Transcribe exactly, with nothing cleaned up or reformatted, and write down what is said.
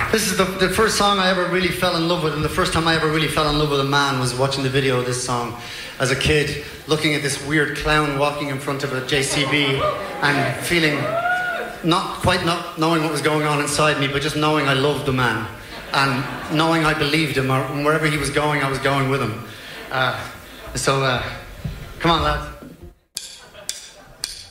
This is the, the first song I ever really fell in love with, and the first time I ever really fell in love with a man was watching the video of this song as a kid, looking at this weird clown walking in front of a J C B and feeling not quite not knowing what was going on inside me, but just knowing I loved the man and knowing I believed him, or wherever he was going, I was going with him. Uh, so, uh, come on, lads.